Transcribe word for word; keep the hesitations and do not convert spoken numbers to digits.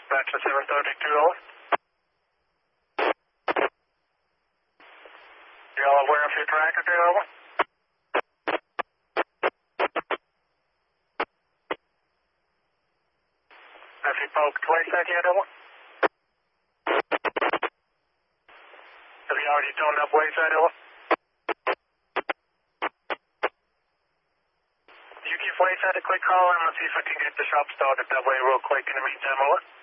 dispatch to seven thirty-two, over. You all aware of your tracker, two, over? Have you poked wayside yet, over? Have you already toned up wayside, over? You give wayside a quick call and I'll see if I can get the shop started that way real quick in the meantime, over.